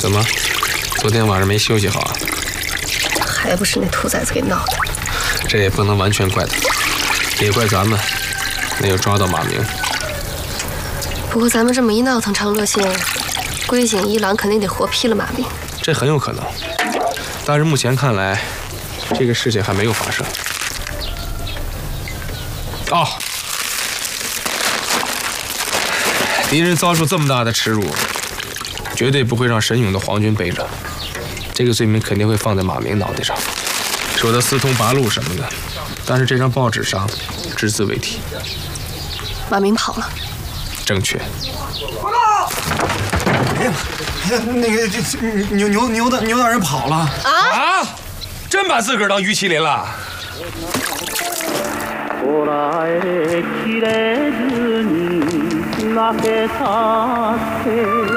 怎么，昨天晚上没休息好啊？ 还不是那兔崽子给闹的。 这也不能完全怪他，也怪咱们没有抓到马明。 不过咱们这么一闹腾长乐县，龟井一郎肯定得活批了马明。 这很有可能，但是目前看来，这个事情还没有发生。哦，敌人遭受这么大的耻辱，绝对不会让神勇的皇军背着，这个罪名肯定会放在马明脑袋上，说他私通八路什么的。但是这张报纸上只字未提。 马明跑了。 正确。 报告！哎呀，那个牛大人跑了啊！真把自个儿当于麒麟了？ こらえきれずに泣けたって